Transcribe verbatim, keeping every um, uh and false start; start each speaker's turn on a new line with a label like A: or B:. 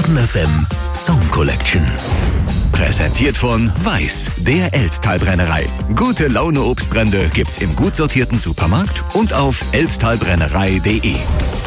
A: Fun F M Song Collection. Präsentiert von Weiß, der Elsttalbrennerei. Gute Laune Obstbrände gibt's im gut sortierten Supermarkt und auf elsttalbrennerei punkt de.